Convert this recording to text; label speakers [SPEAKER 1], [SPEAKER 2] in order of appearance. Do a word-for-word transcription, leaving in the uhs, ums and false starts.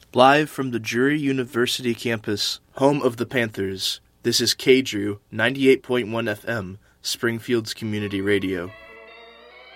[SPEAKER 1] Live from the Drury University campus, home of the Panthers, this is K-Drew ninety-eight point one F M, Springfield's community radio.